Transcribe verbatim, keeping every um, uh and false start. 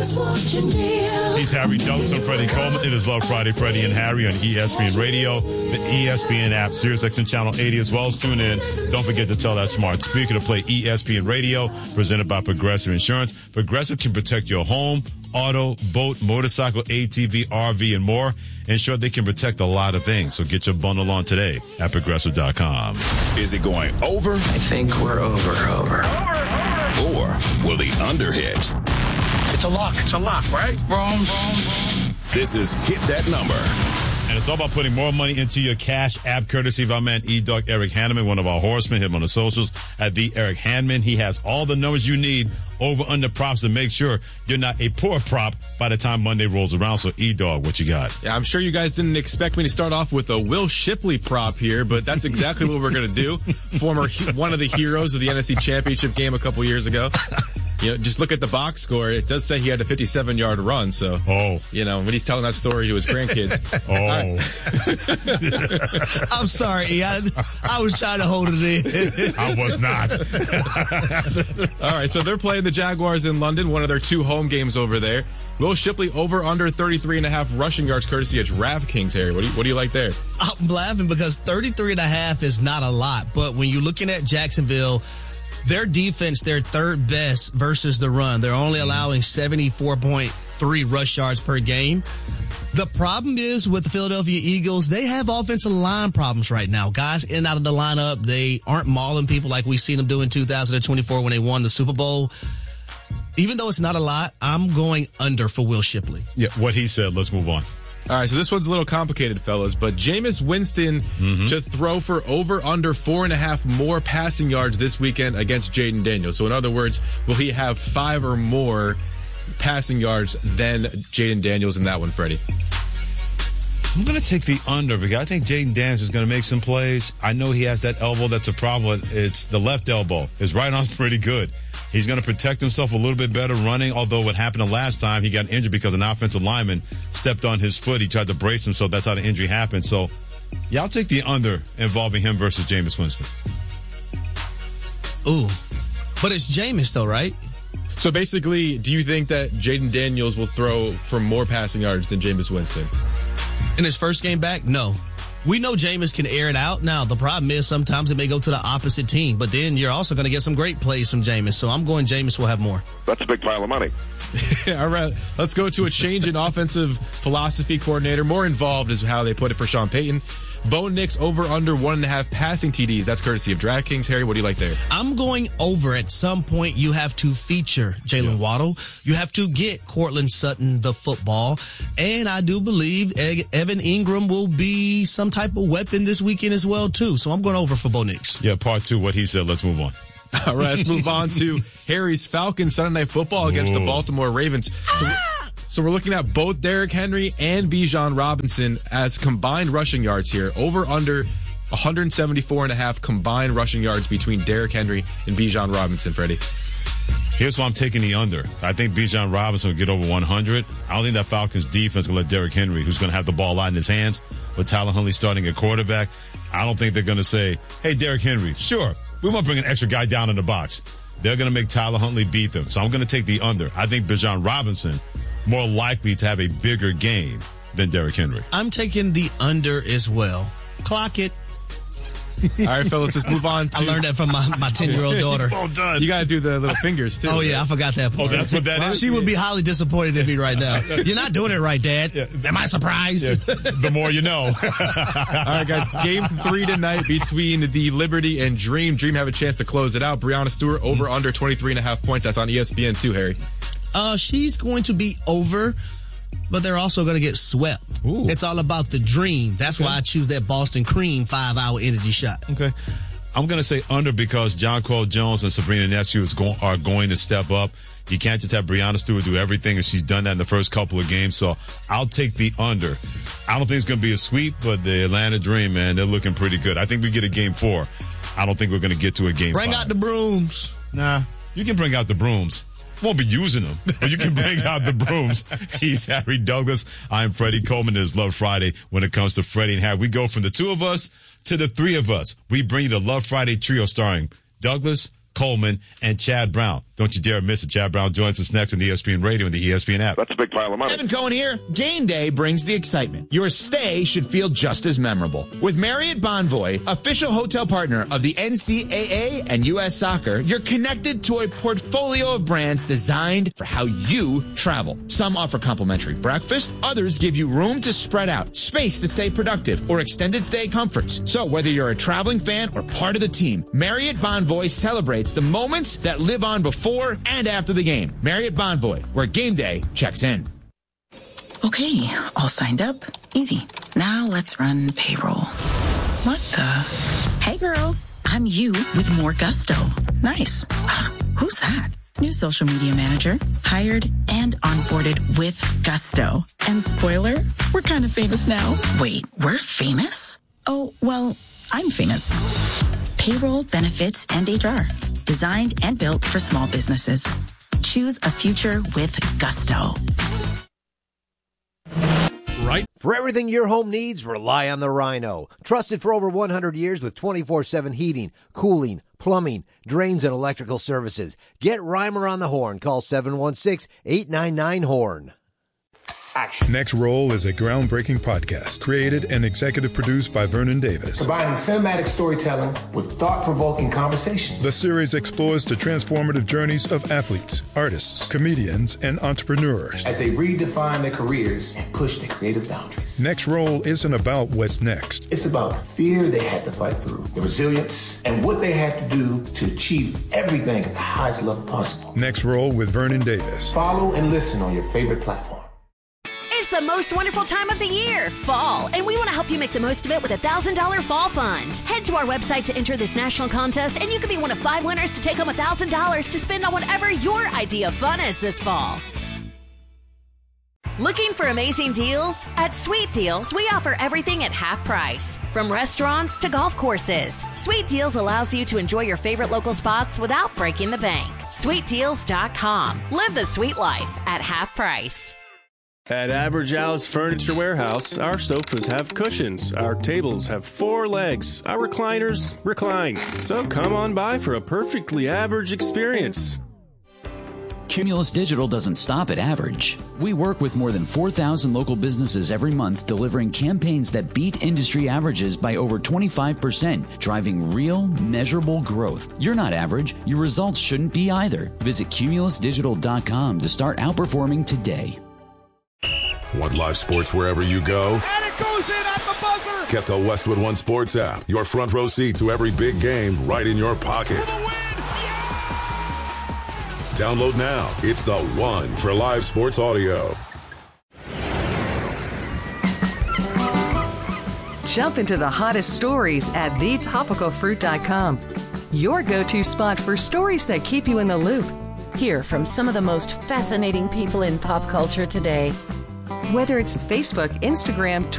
always what you need. He's Harry Douglas and Freddie Coleman. It is Love Friday, Freddie and Harry on E S P N Radio, the E S P N app, SiriusXM Channel eighty as well as tune in. Don't forget to tell that smart speaker to play E S P N Radio, presented by Progressive Insurance. Progressive can protect your home, auto, boat, motorcycle, A T V, R V, and more. Ensure they can protect a lot of things. So get your bundle on today at progressive dot com. Is it going over? I think we're over, over. Or will the under hit? It's a lock. It's a lock, right? Wrong. This is Hit That Number. And it's all about putting more money into your cash app, courtesy of our man E-Dog Eric Hanneman, one of our horsemen, him on the socials at the Eric Hanneman. He has all the numbers you need over under props to make sure you're not a poor prop by the time Monday rolls around. So E-Dog, what you got? Yeah, I'm sure you guys didn't expect me to start off with a Will Shipley prop here, but that's exactly what we're going to do. Former, one of the heroes of the N F C Championship game a couple years ago. You know, just look at the box score. It does say he had a fifty-seven yard run. So, oh, you know, when he's telling that story to his grandkids. oh, I'm sorry. I, I was trying to hold it in. I was not. All right. So they're playing the Jaguars in London, one of their two home games over there. Will Shipley over under thirty-three and a half rushing yards, courtesy of DraftKings, Harry. What do you, what do you like there? I'm laughing because thirty-three and a half is not a lot. But when you're looking at Jacksonville, their defense, they're third best versus the run. They're only allowing seventy-four point three rush yards per game. The problem is with the Philadelphia Eagles, they have offensive line problems right now. Guys in and out of the lineup, they aren't mauling people like we've seen them do in two thousand twenty-four when they won the Super Bowl. Even though it's not a lot, I'm going under for Will Shipley. Yeah, what he said. Let's move on. All right, so this one's a little complicated, fellas, but Jameis Winston mm-hmm. to throw for over under four and a half more passing yards this weekend against Jaden Daniels. So in other words, will he have five or more passing yards than Jaden Daniels in that one, Freddie? I'm going to take the under because I think Jaden Daniels is going to make some plays. I know he has that elbow that's a problem. It's the left elbow. His right arm's pretty good. He's going to protect himself a little bit better running, although what happened the last time, he got injured because an offensive lineman stepped on his foot. He tried to brace himself. That's how the injury happened. So, yeah, I'll take the under involving him versus Jameis Winston. Ooh. But it's Jameis, though, right? So, basically, do you think that Jaden Daniels will throw for more passing yards than Jameis Winston? In his first game back? No. We know Jameis can air it out. Now, the problem is sometimes it may go to the opposite team, but then you're also going to get some great plays from Jameis. So I'm going Jameis will have more. That's a big pile of money. All right, let's go to a change in offensive philosophy coordinator. More involved is how they put it for Sean Payton. Bo Nix over under one and a half passing T Ds. That's courtesy of DraftKings. Harry, what do you like there? I'm going over. At some point, you have to feature Jalen yeah. Waddle. You have to get Cortland Sutton the football. And I do believe Evan Ingram will be some type of weapon this weekend as well, too. So I'm going over for Bo Nix. Yeah, part two, what he said. Let's move on. All right, let's move on to Harry's Falcons Sunday Night Football against Ooh. the Baltimore Ravens. So So we're looking at both Derrick Henry and Bijan Robinson as combined rushing yards here. Over under one seventy-four and a half combined rushing yards between Derrick Henry and Bijan Robinson, Freddie. Here's why I'm taking the under. I think Bijan Robinson will get over one hundred. I don't think that Falcons defense will let Derrick Henry, who's going to have the ball out in his hands, with Tyler Huntley starting at quarterback. I don't think they're going to say, hey, Derrick Henry, sure, we want to bring an extra guy down in the box. They're going to make Tyler Huntley beat them. So I'm going to take the under. I think Bijan Robinson more likely to have a bigger game than Derrick Henry. I'm taking the under as well. Clock it. All right, fellas, let's move on to... I learned that from my, my ten-year-old daughter. Well done. You got to do the little fingers, too. Oh, yeah, right? I forgot that part. Oh, that's what that is? She would be highly disappointed in me right now. You're not doing it right, Dad. Yeah. Am I surprised? Yeah. The more you know. All right, guys, game three tonight between the Liberty and Dream. Dream have a chance to close it out. Breonna Stewart over under twenty-three and a half points. That's on E S P N too, Harry. Uh, she's going to be over, but they're also going to get swept. Ooh. It's all about the dream. That's okay. why I choose that Boston Cream five-hour energy shot. Okay. I'm going to say under because Jonquel Jones and Sabrina Ionescu is go- are going to step up. You can't just have Breonna Stewart do everything, and she's done that in the first couple of games. So I'll take the under. I don't think it's going to be a sweep, but the Atlanta Dream, man, they're looking pretty good. I think we get a game four. I don't think we're going to get to a game bring five. Bring out the brooms. Nah, you can bring out the brooms. Won't be using them, but you can bring out the brooms. He's Harry Douglas. I'm Freddie Coleman. It's Love Friday when it comes to Freddie and Harry. We go from the two of us to the three of us. We bring you the Love Friday trio starring Douglas, Coleman, and Chad Brown. The Don't you dare miss it. Chad Brown joins us next on the E S P N Radio and the E S P N app. That's a big pile of money. Evan Cohen here. Game day brings the excitement. Your stay should feel just as memorable. With Marriott Bonvoy, official hotel partner of the N C double A and U S Soccer, you're connected to a portfolio of brands designed for how you travel. Some offer complimentary breakfast. Others give you room to spread out, space to stay productive, or extended stay comforts. So whether you're a traveling fan or part of the team, Marriott Bonvoy celebrates the moments that live on before and after the game. Marriott Bonvoy, where game day checks in. Okay, all signed up. Easy. Now let's run payroll. What the? Hey girl, I'm you with more gusto. Nice. Uh, who's that? New social media manager, hired and onboarded with gusto. And spoiler, we're kind of famous now. Wait, we're famous? Oh, well, I'm famous. Payroll, benefits, and H R. Designed and built for small businesses. Choose a future with gusto. Right. For everything your home needs, rely on the Rhino. Trusted for over one hundred years with twenty-four seven heating, cooling, plumbing, drains, and electrical services. Get Reimer on the horn. Call seven one six, eight nine nine, HORN. Action. Next Roll is a groundbreaking podcast created and executive produced by Vernon Davis. Combining cinematic storytelling with thought-provoking conversations. The series explores the transformative journeys of athletes, artists, comedians, and entrepreneurs as they redefine their careers and push their creative boundaries. Next Roll isn't about what's next. It's about the fear they had to fight through, the resilience, and what they had to do to achieve everything at the highest level possible. Next Roll with Vernon Davis. Follow and listen on your favorite platform. It's the most wonderful time of the year, fall, and we want to help you make the most of it with a one thousand dollars Fall Fund. Head to our website to enter this national contest, and you could be one of five winners to take home one thousand dollars to spend on whatever your idea of fun is this fall. Looking for amazing deals? At Sweet Deals, we offer everything at half price. From restaurants to golf courses, Sweet Deals allows you to enjoy your favorite local spots without breaking the bank. sweet deals dot com. Live the sweet life at half price. At Average Al's Furniture Warehouse, our sofas have cushions, our tables have four legs, our recliners recline. So come on by for a perfectly average experience. Cumulus Digital doesn't stop at average. We work with more than four thousand local businesses every month, delivering campaigns that beat industry averages by over twenty-five percent, driving real, measurable growth. You're not average. Your results shouldn't be either. Visit cumulus digital dot com to start outperforming today. Want live sports wherever you go? And it goes in at the buzzer! Get the Westwood One Sports app. Your front row seat to every big game right in your pocket. Yeah! Download now. It's the one for live sports audio. Jump into the hottest stories at the topical fruit dot com. Your go-to spot for stories that keep you in the loop. Hear from some of the most fascinating people in pop culture today. Whether it's Facebook, Instagram, Twitter,